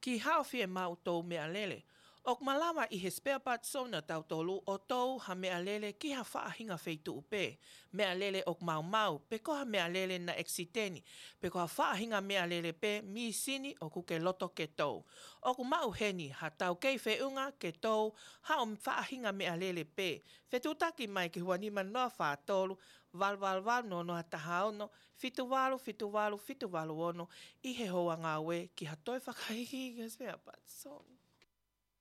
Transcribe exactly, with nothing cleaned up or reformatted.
Ki hawhi e mau tau mea lele. Ok malawa i he spare part sona tau tolu o tau ha mea lele ki ha whaahinga feitu upe. Mea lele ok mau mau, pe ko ha mea lele na eksiteni, pe ko ha whaahinga mea lele pe mi sini o kuke loto ke tau. Ok mau heni ha tau kei whiunga ke tau ha o whaahinga mea lele pe. Whetutaki mai ki hua nima noa whaatolu, wal wal wal no no ha taha ono, fitu walu, fitu walu, fitu walu ono, i he hoa ngā we ki ha toi whakahihi ke spare part sona.